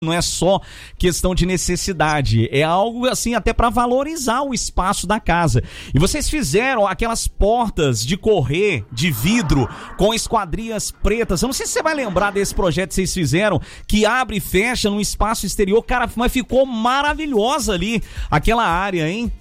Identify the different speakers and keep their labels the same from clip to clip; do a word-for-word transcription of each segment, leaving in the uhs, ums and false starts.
Speaker 1: Não é só questão de necessidade, é algo assim até para valorizar o espaço da casa. E vocês fizeram aquelas portas de correr, de vidro, com esquadrias pretas. Eu não sei se você vai lembrar desse projeto que vocês fizeram, que abre e fecha no espaço exterior. Cara, mas ficou maravilhosa ali aquela área, hein?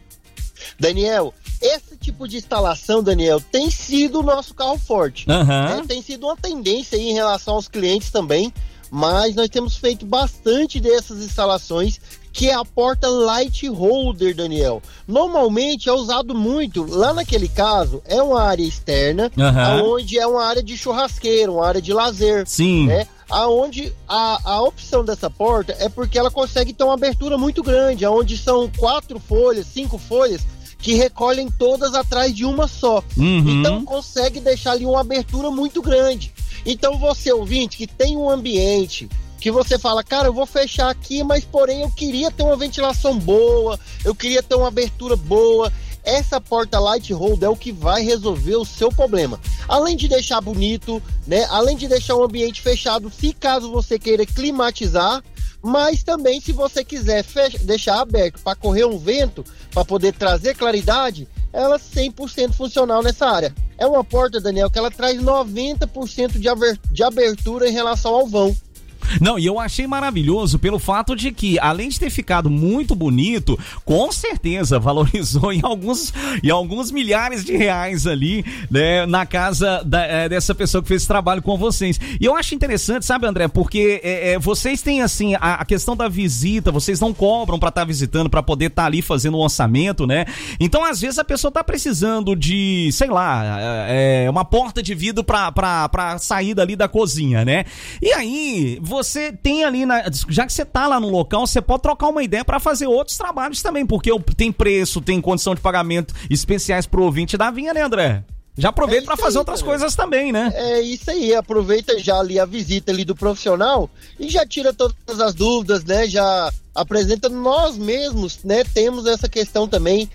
Speaker 2: Daniel, esse tipo de instalação, Daniel, tem sido o nosso carro forte.
Speaker 1: Uhum.
Speaker 2: Né? Tem sido uma tendência aí em relação aos clientes também. Mas nós temos feito bastante dessas instalações, que é a porta light holder, Daniel. Normalmente é usado muito, lá naquele caso, é uma área externa, uhum. onde é uma área de churrasqueiro, uma área de lazer.
Speaker 1: Sim.
Speaker 2: Né? Aonde a, a opção dessa porta é porque ela consegue ter uma abertura muito grande, onde são quatro folhas, cinco folhas, que recolhem todas atrás de uma só. Uhum. Então consegue deixar ali uma abertura muito grande. Então você, ouvinte, que tem um ambiente, que você fala, cara, eu vou fechar aqui, mas porém eu queria ter uma ventilação boa, eu queria ter uma abertura boa, essa porta light hold é o que vai resolver o seu problema. Além de deixar bonito, né? Além de deixar o ambiente fechado, se caso você queira climatizar, mas também se você quiser fecha, deixar aberto para correr um vento, para poder trazer claridade, ela é cem por cento funcional nessa área. É uma porta, Daniel, que ela traz noventa por cento de abertura em relação ao vão.
Speaker 1: Não, e eu achei maravilhoso pelo fato de que, além de ter ficado muito bonito, com certeza valorizou em alguns, em alguns milhares de reais ali, né, na casa da, é, dessa pessoa que fez esse trabalho com vocês. E eu acho interessante, sabe, André, porque é, é, vocês têm, assim, a, a questão da visita, vocês não cobram pra estar tá visitando, pra poder estar tá ali fazendo um orçamento, né? Então, às vezes, a pessoa tá precisando de, sei lá, é, uma porta de vidro pra, pra, pra sair dali da cozinha, né? E aí, você Você tem ali, na, já que você tá lá no local, você pode trocar uma ideia para fazer outros trabalhos também, porque tem preço, tem condição de pagamento especiais pro ouvinte da vinha, né, André? Já aproveita é para fazer aí, outras cara. coisas também, né?
Speaker 2: É isso aí, aproveita já ali a visita ali do profissional e já tira todas as dúvidas, né? Já apresenta nós mesmos, né? Temos essa questão também,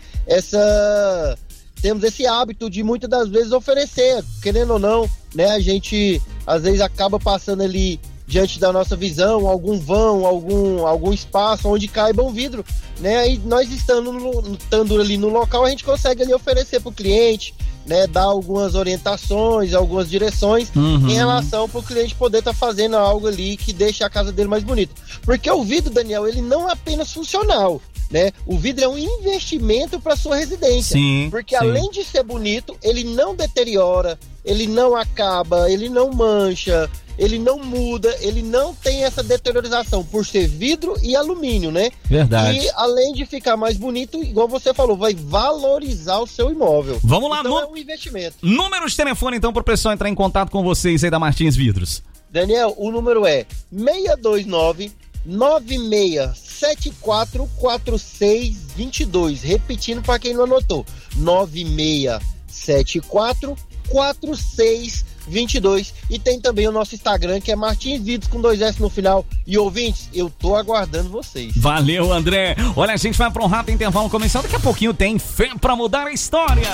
Speaker 2: essa... Temos esse hábito de muitas das vezes oferecer, querendo ou não, né? A gente às vezes acaba passando ali diante da nossa visão, algum vão, algum, algum espaço onde caiba um vidro, né? E nós estando, no, estando ali no local, a gente consegue ali oferecer para o cliente, né? Dar algumas orientações, algumas direções uhum. em relação para o cliente poder estar tá fazendo algo ali que deixe a casa dele mais bonita. Porque o vidro, Daniel, ele não é apenas funcional, né? O vidro é um investimento para sua residência.
Speaker 1: Sim,
Speaker 2: porque
Speaker 1: sim.
Speaker 2: além de ser bonito, ele não deteriora, ele não acaba, ele não mancha, ele não muda, ele não tem essa deteriorização por ser vidro e alumínio, né?
Speaker 1: Verdade.
Speaker 2: E além de ficar mais bonito, igual você falou, vai valorizar o seu imóvel.
Speaker 1: Vamos lá,
Speaker 2: então
Speaker 1: no...
Speaker 2: é um investimento.
Speaker 1: Número de telefone então para o pessoal entrar em contato com vocês aí da Martins Vidros.
Speaker 2: Daniel, o número é seis dois nove, nove seis sete quatro, quatro seis dois dois. Repetindo para quem não anotou, nove seis sete quatro, quatro seis dois dois. E tem também o nosso Instagram, que é Martins Vidros com dois S no final. E ouvintes, eu tô aguardando vocês.
Speaker 1: Valeu, André. Olha, a gente vai para um rápido intervalo comercial. Daqui a pouquinho tem Fé pra Mudar a História.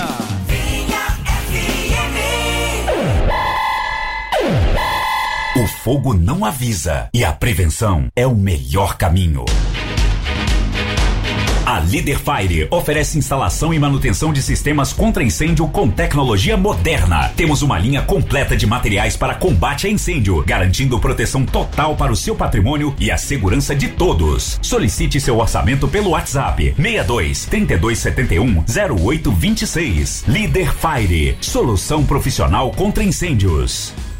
Speaker 3: O fogo não avisa e a prevenção é o melhor caminho. A Líder Fire oferece instalação e manutenção de sistemas contra incêndio com tecnologia moderna. Temos uma linha completa de materiais para combate a incêndio, garantindo proteção total para o seu patrimônio e a segurança de todos. Solicite seu orçamento pelo WhatsApp seis dois, três dois sete um, zero oito dois seis. Líder Fire, solução profissional contra incêndios.